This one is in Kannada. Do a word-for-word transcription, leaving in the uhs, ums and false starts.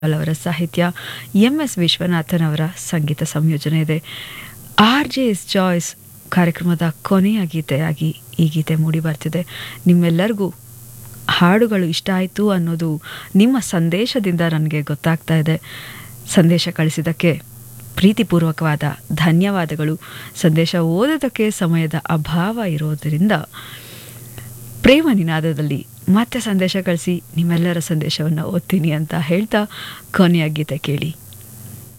ಅವರ ಸಾಹಿತ್ಯ, ಎಂ ಎಸ್ ವಿಶ್ವನಾಥನ್ ಅವರ ಸಂಗೀತ ಸಂಯೋಜನೆ ಇದೆ. ಆರ್ ಜೆ ಎಸ್ ಚಾಯ್ಸ್ ಕಾರ್ಯಕ್ರಮದ ಕೊನೆಯ ಗೀತೆಯಾಗಿ ಈ ಗೀತೆ ಮೂಡಿ ಬರ್ತಿದೆ. ನಿಮ್ಮೆಲ್ಲರಿಗೂ ಹಾಡುಗಳು ಇಷ್ಟ ಆಯಿತು ಅನ್ನೋದು ನಿಮ್ಮ ಸಂದೇಶದಿಂದ ನನಗೆ ಗೊತ್ತಾಗ್ತಾ ಇದೆ. ಸಂದೇಶ ಕಳಿಸಿದ್ದಕ್ಕೆ ಪ್ರೀತಿಪೂರ್ವಕವಾದ ಧನ್ಯವಾದಗಳು. ಸಂದೇಶ ಓದೋದಕ್ಕೆ ಸಮಯದ ಅಭಾವ ಇರೋದರಿಂದ ಪ್ರೇಮ ನಿನಾದದಲ್ಲಿ ಮತ್ತೆ ಸಂದೇಶ ಕಳಿಸಿ ನಿಮ್ಮೆಲ್ಲರ ಸಂದೇಶವನ್ನು ಓದ್ತೀನಿ ಅಂತ ಹೇಳ್ತಾ ಕೊನೆಯ ಗೀತೆ ಕೇಳಿ.